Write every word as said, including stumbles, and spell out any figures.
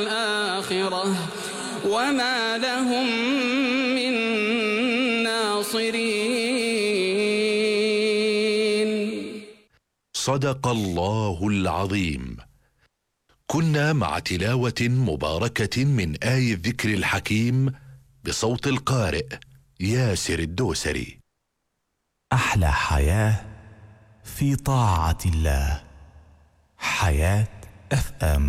الآخرة وما لهم من ناصرين. صدق الله العظيم. كنا مع تلاوة مباركة من آي الذكر الحكيم بصوت القارئ ياسر الدوسري. أحلى حياة في طاعة الله. حياة اف ام.